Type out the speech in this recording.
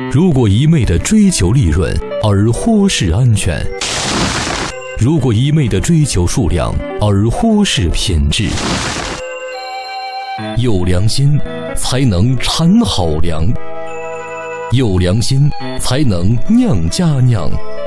如果一味地追求利润而忽视安全，如果一味地追求数量而忽视品质，有良心才能产好粮，有良心才能酿家酿，